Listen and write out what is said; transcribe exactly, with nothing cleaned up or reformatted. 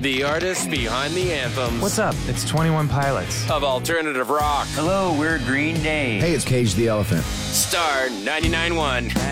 The artists behind the anthems. What's up? It's twenty-one Pilots. Of alternative rock. Hello, we're Green Day. Hey, it's Cage the Elephant. Star ninety-nine point one.